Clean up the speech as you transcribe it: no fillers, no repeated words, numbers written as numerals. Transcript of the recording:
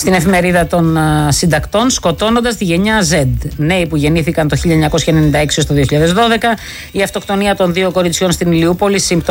στην εφημερίδα των συντακτών, σκοτώνοντας τη γενιά Z. Νέοι που γεννήθηκαν το 1996 έως το 2012, η αυτοκτονία των 2 κοριτσιών στην Ηλιούπολη,